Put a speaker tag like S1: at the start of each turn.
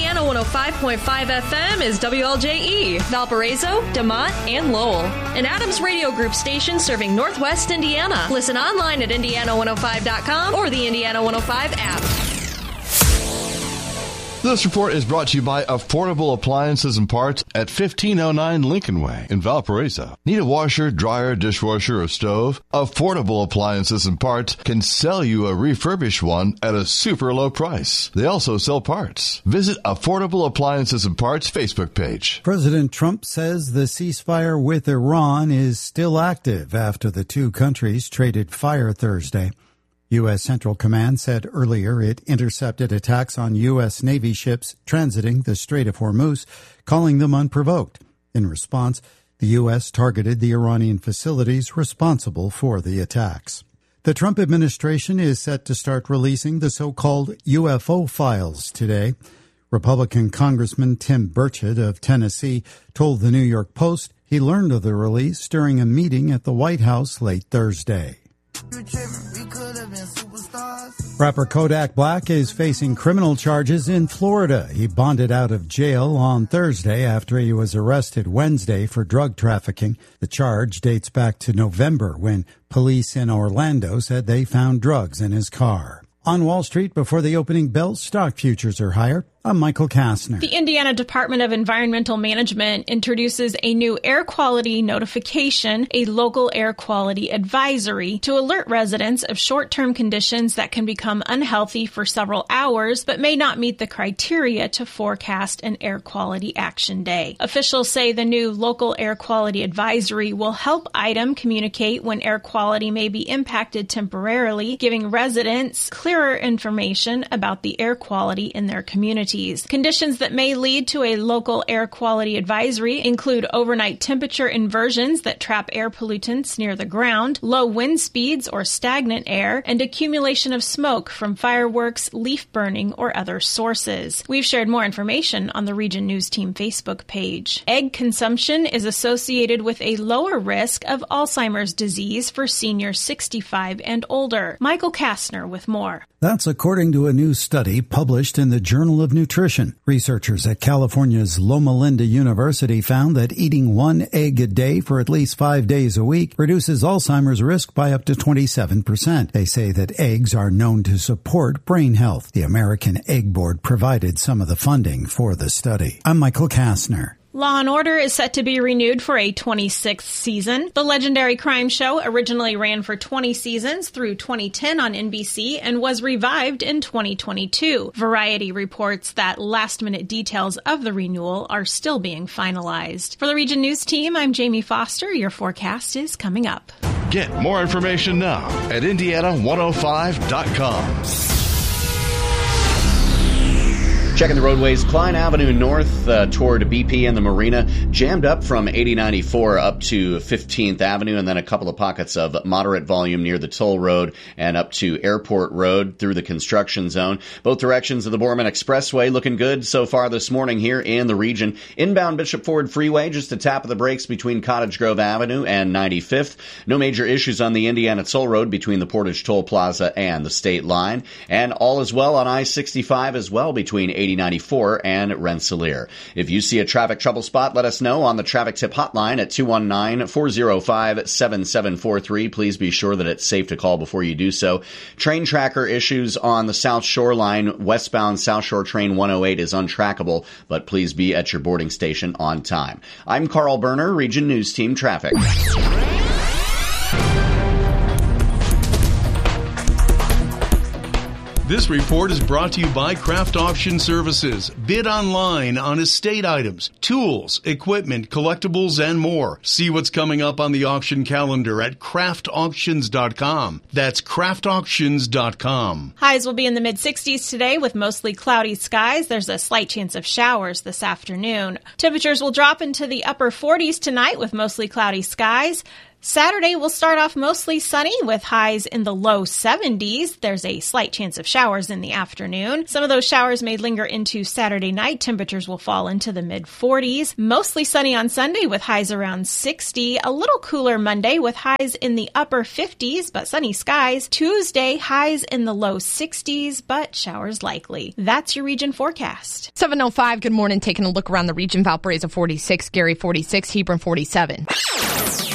S1: Indiana 105.5 FM is WLJE, Valparaiso, DeMont, and Lowell. An Adams Radio Group station serving Northwest Indiana. Listen online at Indiana105.com or the Indiana 105 app.
S2: This report is brought to you by Affordable Appliances and Parts at 1509 Lincoln Way in Valparaiso. Need a washer, dryer, dishwasher, or stove? Affordable Appliances and Parts can sell you a refurbished one at a super low price. They also sell parts. Visit Affordable Appliances and Parts Facebook page.
S3: President Trump says the ceasefire with Iran is still active after the two countries traded fire Thursday. U.S. Central Command said earlier it intercepted attacks on U.S. Navy ships transiting the Strait of Hormuz, calling them unprovoked. In response, the U.S. targeted the Iranian facilities responsible for the attacks. The Trump administration is set to start releasing the so-called UFO files today. Republican Congressman Tim Burchett of Tennessee told the New York Post he learned of the release during a meeting at the White House late Thursday. Rapper Kodak Black is facing criminal charges in Florida. He bonded out of jail on Thursday after he was arrested Wednesday for drug trafficking. The charge dates back to November when police in Orlando said they found drugs in his car. On Wall Street, before the opening bell, stock futures are higher. I'm Michael Kastner.
S4: The Indiana Department of Environmental Management introduces a new air quality notification, a local air quality advisory, to alert residents of short-term conditions that can become unhealthy for several hours but may not meet the criteria to forecast an air quality action day. Officials say the new local air quality advisory will help IDEM communicate when air quality may be impacted temporarily, giving residents clearer information about the air quality in their community. Conditions that may lead to a local air quality advisory include overnight temperature inversions that trap air pollutants near the ground, low wind speeds or stagnant air, and accumulation of smoke from fireworks, leaf burning, or other sources. We've shared more information on the Region News Team Facebook page. Egg consumption is associated with a lower risk of Alzheimer's disease for seniors 65 and older. Michael Kastner with more.
S3: That's according to a new study published in the Journal of Nutrition. Researchers at California's Loma Linda University found that eating one egg a day for at least 5 days a week reduces Alzheimer's risk by up to 27%. They say that eggs are known to support brain health. The American Egg Board provided some of the funding for the study. I'm Michael Kastner.
S4: Law & Order is set to be renewed for a 26th season. The legendary crime show originally ran for 20 seasons through 2010 on NBC and was revived in 2022. Variety reports that last-minute details of the renewal are still being finalized. For the Region News Team, I'm Jamie Foster. Your forecast is coming up.
S2: Get more information now at Indiana105.com.
S5: Checking the roadways, Klein Avenue north toward BP and the Marina, jammed up from 8094 up to 15th Avenue, and then a couple of pockets of moderate volume near the toll road and up to Airport Road through the construction zone. Both directions of the Borman Expressway looking good so far this morning here in the region. Inbound Bishop Ford Freeway, just a tap of the brakes between Cottage Grove Avenue and 95th. No major issues on the Indiana Toll Road between the Portage Toll Plaza and the state line. And all is well on I-65 as well between 8094 and Rensselaer. If you see a traffic trouble spot, let us know on the traffic tip hotline at 219-405-7743. Please be sure that it's safe to call before you do so. Train tracker issues on the South Shore line. Westbound South Shore Train 108 is untrackable, but please be at your boarding station on time. I'm Carl Berner, Region News Team Traffic.
S6: This report is brought to you by Craft Auction Services. Bid online on estate items, tools, equipment, collectibles, and more. See what's coming up on the auction calendar at craftauctions.com. That's craftauctions.com.
S4: Highs will be in the mid-60s today with mostly cloudy skies. There's a slight chance of showers this afternoon. Temperatures will drop into the upper 40s tonight with mostly cloudy skies. Saturday will start off mostly sunny with highs in the low 70s. There's a slight chance of showers in the afternoon. Some of those showers may linger into Saturday night. Temperatures will fall into the mid-40s. Mostly sunny on Sunday with highs around 60. A little cooler Monday with highs in the upper 50s, but sunny skies. Tuesday, highs in the low 60s, but showers likely. That's your region forecast.
S7: 7:05, good morning. Taking a look around the region. Valparaiso 46, Gary 46, Hebron 47.